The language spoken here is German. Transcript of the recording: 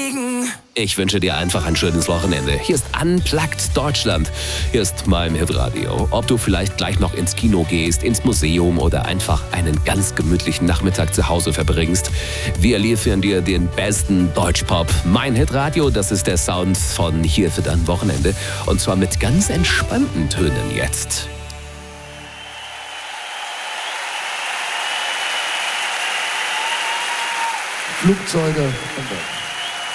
fliegen. Ich wünsche dir einfach ein schönes Wochenende. Hier ist Unplugged Deutschland. Hier ist mein Hitradio. Ob du vielleicht gleich noch ins Kino gehst, ins Museum oder einfach einen ganz gemütlichen Nachmittag zu Hause verbringst. Wir liefern dir den besten Deutschpop. Mein Hitradio, das ist der Sound von hier für dein Wochenende. Und zwar mit ganz entspannten Tönen jetzt. Flugzeuge und